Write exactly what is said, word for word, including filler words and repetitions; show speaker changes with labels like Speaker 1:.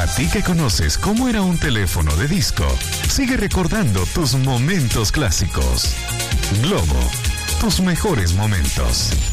Speaker 1: A ti que conoces cómo era un teléfono de disco, sigue recordando tus momentos clásicos. Globo, tus mejores momentos.